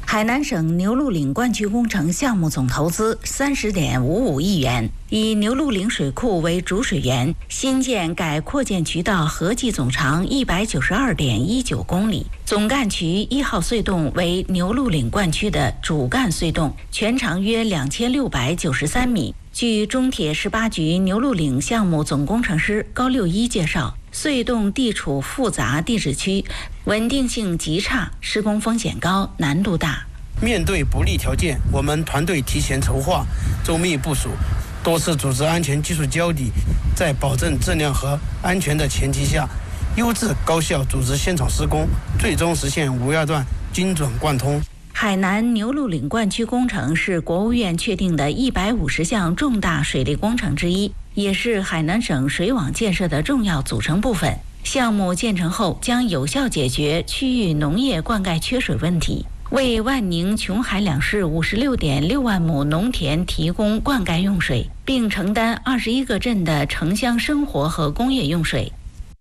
海南省牛鹿岭灌区工程项目总投资30.55亿元，以牛鹿岭水库为主水源，新建改扩建渠道合计总长192.19公里，总干渠1号隧洞为牛鹿岭灌区的主干隧洞，全长约2693米。据中铁18局牛鹿岭项目总工程师高六一介绍，隧洞地处复杂地质区，稳定性极差，施工风险高，难度大。 面对不利条件，我们团队提前筹划，周密部署，多次组织安全技术交底，在保证质量和安全的前提下，优质高效组织现场施工，最终实现无压断精准贯通。 海南牛鹿岭灌区工程是国务院确定的150项重大水利工程之一，也是海南省水网建设的重要组成部分。项目建成后将有效解决区域农业灌溉缺水问题，为万宁琼海两市56.6万亩农田提供灌溉用水，并承担21个镇的城乡生活和工业用水。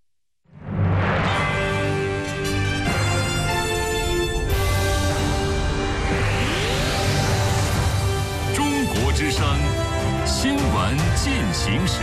中国之声新闻进行时。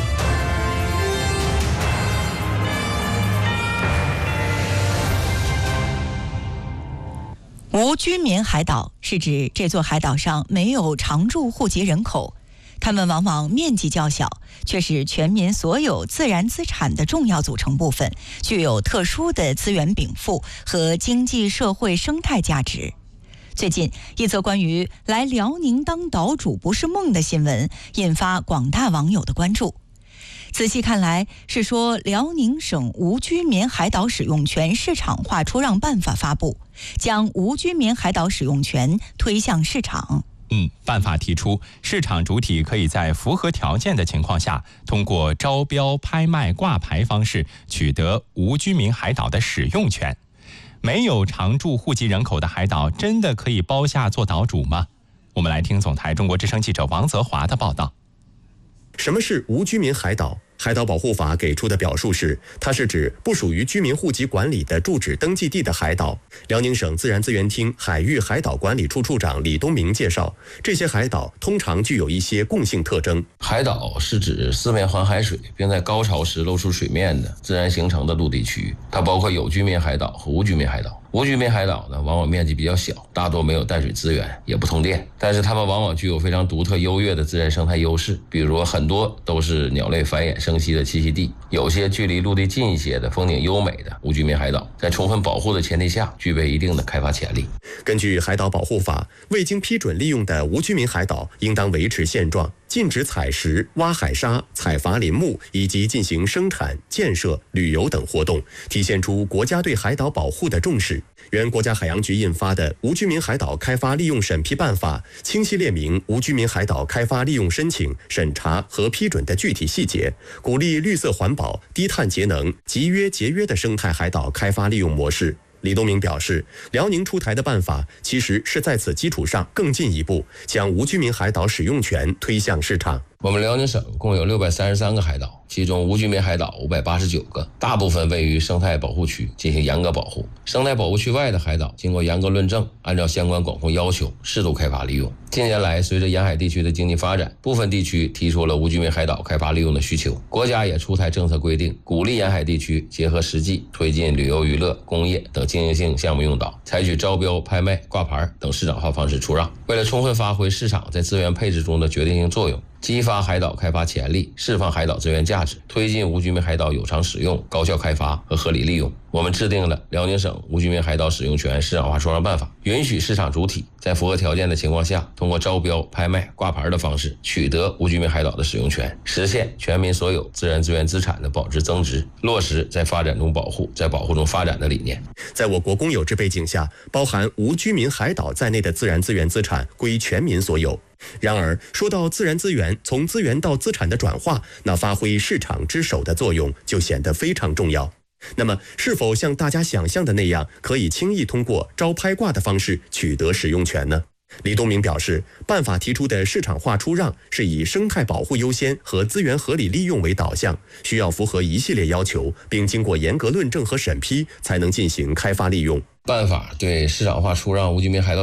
无居民海岛是指这座海岛上没有常住户籍人口，它们往往面积较小，却是全民所有自然资产的重要组成部分，具有特殊的资源禀赋和经济社会生态价值。最近，一则关于来辽宁当岛主不是梦的新闻，引发广大网友的关注。仔细看来，是说辽宁省无居民海岛使用权市场化出让办法发布，将无居民海岛使用权推向市场。 办法提出，市场主体可以在符合条件的情况下，通过招标、拍卖、挂牌方式取得无居民海岛的使用权。没有常住户籍人口的海岛，真的可以包下做岛主吗？我们来听总台中国之声记者王泽华的报道。 什么是无居民海岛？海岛保护法给出的表述是，它是指不属于居民户籍管理的住址登记地的海岛。辽宁省自然资源厅海域海岛管理处处长李东明介绍，这些海岛通常具有一些共性特征。 海岛是指四面环海水，并在高潮时露出水面的自然形成的陆地区域，它包括有居民海岛和无居民海岛。无居民海岛呢，往往面积比较小，大多没有淡水资源，也不通电，但是它们往往具有非常独特优越的自然生态优势，比如很多都是鸟类繁衍生息的栖息地。有些距离陆地近一些的风景优美的无居民海岛，在充分保护的前提下，具备一定的开发潜力。 根据海岛保护法，未经批准利用的无居民海岛应当维持现状，禁止采石、挖海沙、采伐林木以及进行生产、建设、旅游等活动，体现出国家对海岛保护的重视。原国家海洋局印发的《无居民海岛开发利用审批办法》清晰列明无居民海岛开发利用申请、审查和批准的具体细节，鼓励绿色环保、低碳节能、集约节约的生态海岛开发利用模式。李东明表示，辽宁出台的办法其实是在此基础上更进一步，将无居民海岛使用权推向市场。 我们辽宁省共有633个海岛，其中无居民海岛589个，大部分位于生态保护区进行严格保护。生态保护区外的海岛经过严格论证，按照相关管控要求适度开发利用。近年来，随着沿海地区的经济发展，部分地区提出了无居民海岛开发利用的需求，国家也出台政策规定，鼓励沿海地区结合实际，推进旅游娱乐、工业等经营性项目用岛，采取招标、拍卖、挂牌等市场化方式出让。为了充分发挥市场在资源配置中的决定性作用，激发海岛开发潜力，释放海岛资源价值，推进无居民海岛有偿使用、高效开发和合理利用，我们制定了辽宁省无居民海岛使用权市场化出让办法，允许市场主体在符合条件的情况下，通过招标、拍卖、挂牌的方式取得无居民海岛的使用权，实现全民所有自然资源资产的保值增值，落实在发展中保护，在保护中发展的理念。 在我国公有制背景下，包含无居民海岛在内的自然资源资产归全民所有。然而，说到自然资源从资源到资产的转化，那发挥市场之手的作用就显得非常重要。那么，是否像大家想象的那样，可以轻易通过招拍挂的方式取得使用权呢？李东明表示，办法提出的市场化出让是以生态保护优先和资源合理利用为导向，需要符合一系列要求，并经过严格论证和审批，才能进行开发利用。 办法对市场化出让无居民海岛